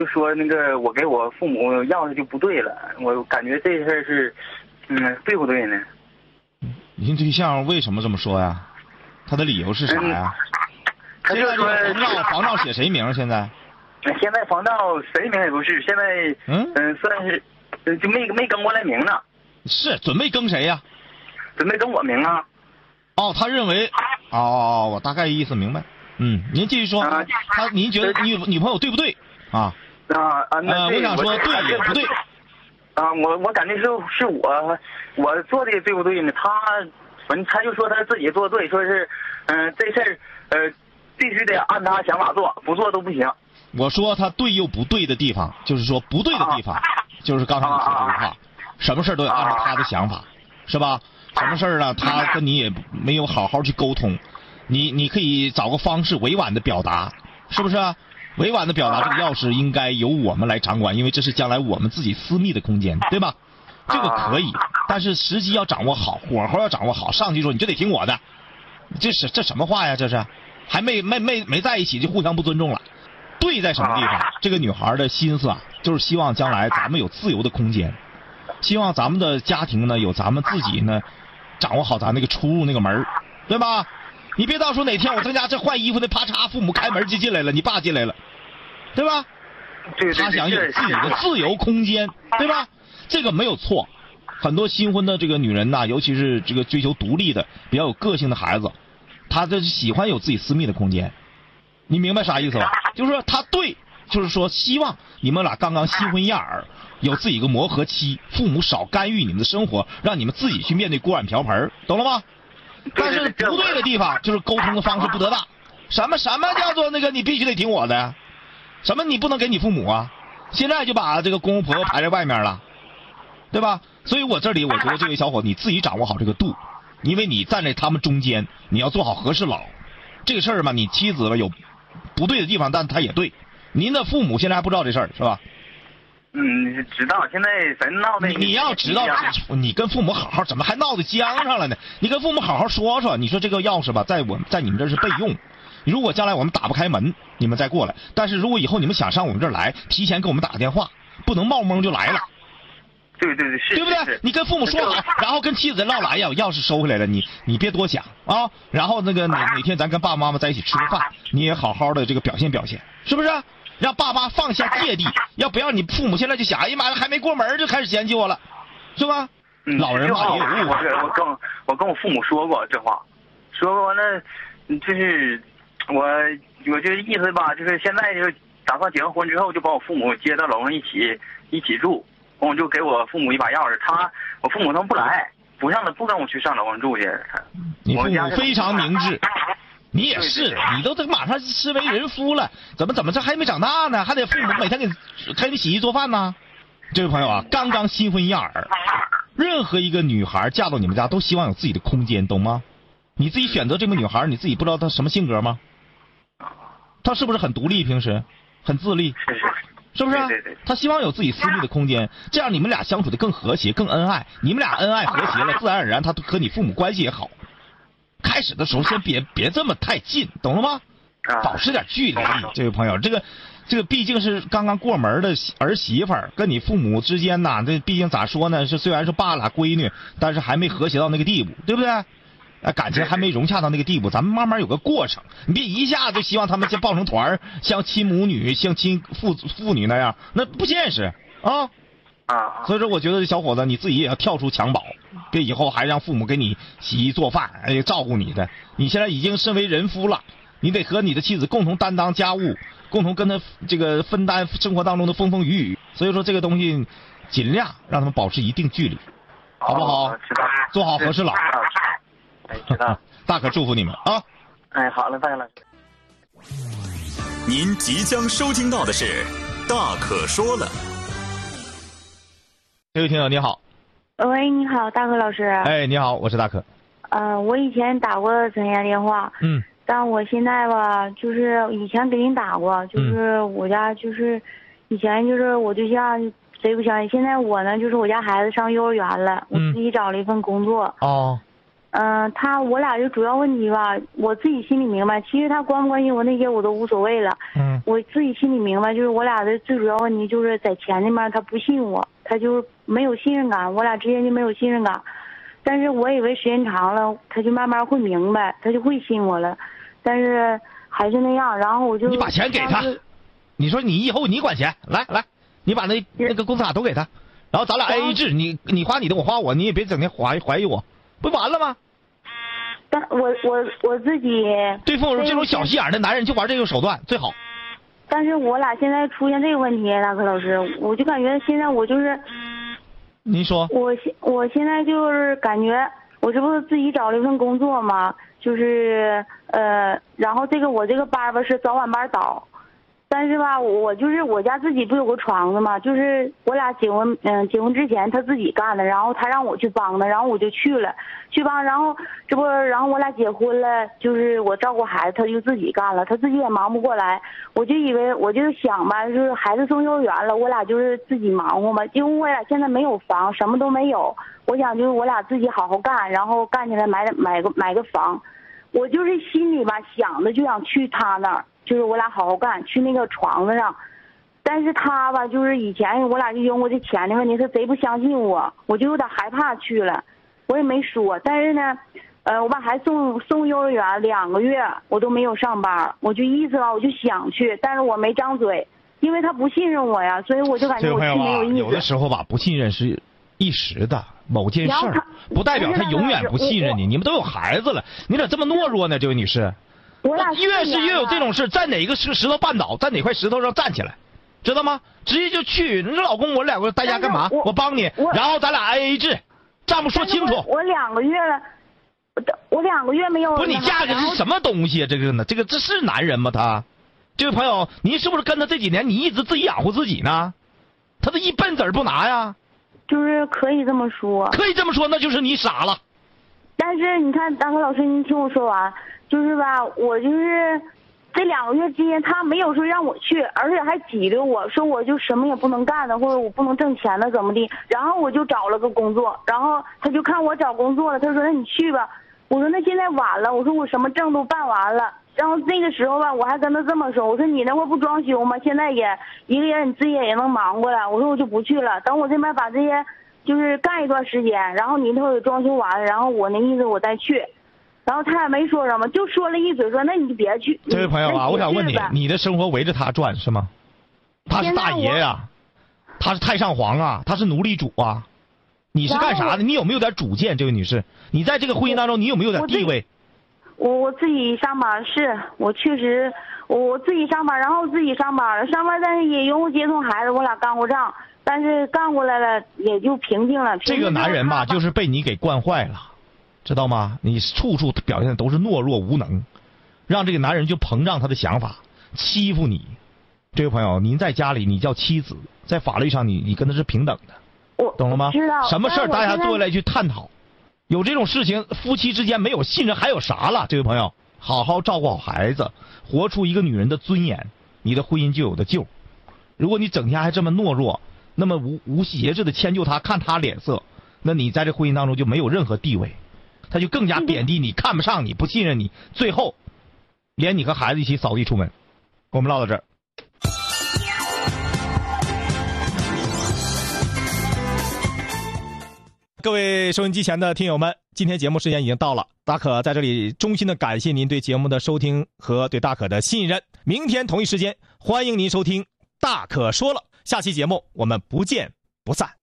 就说那个我给我父母钥匙就不对了，我感觉这事儿是，对不对呢？ 您对象为什么这么说呀？他的理由是啥呀？ 他就说房照写谁名？现在房照谁名也不是，现在算是就没更过来名呢。 是准备更谁呀？ 准备更我名啊。 哦，他认为，我大概意思明白。您继续说。您觉得女朋友对不对啊？我想说对也不对。 我感觉是我做的对不对呢？反正他就说他自己做对，说是这事儿必须得按他想法做，不做都不行。 我说他对又不对的地方，就是说不对的地方，就是刚才你说这句话，什么事都得按照他的想法，是吧？什么事儿呢？他跟你也没有好好去沟通，你可以找个方式委婉的表达，是不是啊？委婉的表达，这个钥匙应该由我们来掌管，因为这是将来我们自己私密的空间，对吧？这个可以，但是时机要掌握好，火候要掌握好。上去说你就得听我的，这什么话呀？这是还没在一起就互相不尊重了。对在什么地方？这个女孩的心思就是希望将来咱们有自由的空间，希望咱们的家庭呢有咱们自己呢掌握好咱那个出入那个门，对吧？你别到时候哪天我在家这换衣服的，啪嚓，父母开门就进来了，你爸进来了，对吧？他想有自己的自由空间，对吧？这个没有错。很多新婚的这个女人呐，尤其是这个追求独立的、比较有个性的孩子，她这喜欢有自己私密的空间。你明白啥意思吧？就是说他对，就是说希望你们俩刚刚新婚燕尔，有自己一个磨合期，父母少干预你们的生活，让你们自己去面对锅碗瓢盆，懂了吗？但是不对的地方就是沟通的方式不得当。什么叫做那个你必须得听我的呀？什么你不能给你父母啊？现在就把这个公公婆婆排在外面了，对吧？所以我觉得这位小伙你自己掌握好这个度，因为你站在他们中间，你要做好和事佬。这个事儿嘛，你妻子了有不对的地方，但他也对。您的父母现在还不知道这事儿是吧？ 知道。现在咱闹的， 你要知道，你跟父母好好，怎么还闹得僵上了呢？你跟父母好好说说，你说这个钥匙吧，在你们这是备用。如果将来我们打不开门，你们再过来。但是如果以后你们想上我们这儿来，提前给我们打个电话，不能冒蒙就来了。 对，是， 对不对？你跟父母说好，然后跟妻子唠来呀，钥匙收回来了，你别多想啊。然后那个哪天咱跟爸爸妈妈在一起吃个饭，你也好好的这个表现，是不是？让爸妈放下芥蒂，要不要你父母现在就想，哎呀妈呀，还没过门就开始嫌弃我了，是吧？老人嘛也有误会。 我跟我父母说过这话，说过完了，就是我这意思吧，就是现在就打算结完婚之后就把我父母接到楼上一起住。我就给我父母一把钥匙，我父母他们不来，不跟我去上楼上住去。 你父母非常明智，你也是，你都马上是为人夫了，怎么这还没长大呢？还得父母每天给你洗衣做饭呢？这位朋友啊，刚刚新婚燕尔，任何一个女孩嫁到你们家都希望有自己的空间，懂吗？你自己选择这个女孩，你自己不知道她什么性格吗？她是不是很独立，平时很自立？是不是？ 对。 他希望有自己私密的空间，这样你们俩相处的更和谐、更恩爱。你们俩恩爱和谐了，自然而然他和你父母关系也好。开始的时候先别这么太近，懂了吗？保持点距离。这位朋友，这个毕竟是刚刚过门的儿媳妇儿，跟你父母之间呐，这毕竟咋说呢？是虽然是爸俩闺女，但是还没和谐到那个地步，对不对？感情还没融洽到那个地步，咱们慢慢有个过程。你别一下就希望他们先抱成团，像亲母女、像亲父女那样，那不现实啊！所以说，我觉得这小伙子你自己也要跳出襁褓，别以后还让父母给你洗衣做饭，照顾你的。你现在已经身为人夫了，你得和你的妻子共同担当家务，共同跟他这个分担生活当中的风风雨雨。所以说，这个东西尽量让他们保持一定距离，好不好？做好和事佬。 知道。 大可祝福你们啊！ 好了，大哥了。 您即将收听到的是大可说了。 这位听友你好。 喂，你好，大可老师。 哎，你好，我是大可。 我以前打过专业电话。但我现在吧，就是以前给您打过，就是我家就是以前就是我对象贼不相信，现在我呢就是我家孩子上幼儿园了，我自己找了一份工作。我俩就主要问题吧，我自己心里明白，其实他关不关心我那些我都无所谓了。 我自己心里明白，就是我俩的最主要问题就是在钱那面他不信我，他就没有信任感，我俩之间就没有信任感。但是我以为时间长了，他就慢慢会明白，他就会信我了。但是还是那样，然后我就你把钱给他，你说你以后你管钱，来，你把那个工资卡都给他，然后咱俩 AA 制，你花你的，我花我，你也别整天怀疑我，不完了吗？ 但我自己对付这种小心眼的男人就玩这种手段最好。 但是我俩现在出现这个问题，大哥老师，我就感觉现在我就是， 您说， 我现在就是感觉我这不是自己找了一份工作嘛，就是然后我这个班吧是早晚班倒。但是吧，我就是我家自己不有个床子嘛，就是我俩结婚之前他自己干的，然后他让我去帮他，然后我就去帮，然后我俩结婚了，就是我照顾孩子，他就自己干了，他自己也忙不过来，我就以为我就想吧，就是孩子送幼儿园了，我俩就是自己忙活嘛，因为我俩现在没有房，什么都没有，我想就是我俩自己好好干，然后干起来买个房，我就是心里吧想着就想去他那儿。就是我俩好好干，去那个床子上，但是他吧，就是以前我俩就因为这钱的问题，他贼不相信我，我就有点害怕去了，我也没说。但是呢，我把孩子送幼儿园2个月，我都没有上班，我就意思吧，我就想去，但是我没张嘴，因为他不信任我呀，所以我就感觉我去没有意思。 有的时候吧，不信任是一时的，某件事儿不代表他永远不信任你。你们都有孩子了，你咋这么懦弱呢，这位女士？ 我俩越有这种事，在哪个石头绊倒，在哪块石头上站起来，知道吗？直接就去。你说老公，我俩在家干嘛？我帮你，然后咱俩 AA 制，账目说清楚。 我2个月了，我2个月没有。 不是你嫁的是什么东西啊？这是男人吗？他，这位朋友，您是不是跟他这几年你一直自己养活自己呢？他这一笨子不拿呀？ 就是可以这么说。 可以这么说，那就是你傻了。 但是你看，大哥老师，您听我说完。就是吧，我就是这2个月之间，他没有说让我去，而且还挤兑我说我就什么也不能干的，或者我不能挣钱的怎么的。然后我就找了个工作，然后他就看我找工作了，他说那你去吧。我说那现在晚了，我说我什么证都办完了。然后那个时候吧，我还跟他这么说，我说你那会儿不装修吗？现在也一个人你自己也能忙过来。我说我就不去了，等我这边把这些就是干一段时间，然后你那会儿装修完了，然后我那意思我再去。然后他也没说什么，就说了一嘴说：“那你就别去。” 这位朋友啊，我想问你，你的生活围着他转是吗？他是大爷呀，他是太上皇啊，他是奴隶主啊，你是干啥的？你有没有点主见？这位女士，你在这个婚姻当中，你有没有点地位？ 我自己上班，是我确实我自己上班，然后自己上班了，但是也用接送孩子，我俩干过仗，但是干过来了也就平静了。 这个男人吧，就是被你给惯坏了。知道吗？你处处表现的都是懦弱无能，让这个男人就膨胀他的想法，欺负你。这位朋友，您在家里你叫妻子，在法律上你跟他是平等的，懂了吗？ 知道。 什么事儿大家坐下来去探讨。有这种事情，夫妻之间没有信任还有啥了？这位朋友，好好照顾好孩子，活出一个女人的尊严，你的婚姻就有的救。如果你整天还这么懦弱，那么无节制的迁就他，看他脸色，那你在这婚姻当中就没有任何地位。他就更加贬低你，看不上你，不信任你，最后连你和孩子一起扫地出门。我们唠到这儿。各位收音机前的听友们，今天节目时间已经到了，大可在这里衷心的感谢您对节目的收听和对大可的信任。明天同一时间，欢迎您收听大可说了，下期节目我们不见不散。